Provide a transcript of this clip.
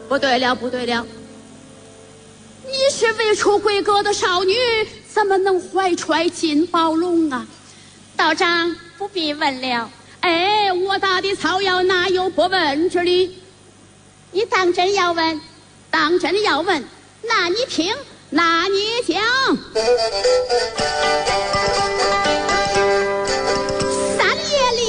不对了，不对了！你是未出闺阁的少女，怎么能怀揣金宝笼啊？ 道长不必问了。 哎，我打的草药哪有不问之理？ 你当真要问？ 当真要问，那你听，那你讲。